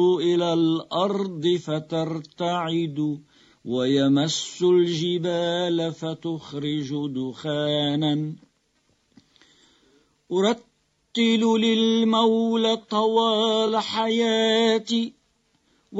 إلى الأرض فترتعد ويمس الجبال فتخرج دخانا أرتل للمولى طوال حياتي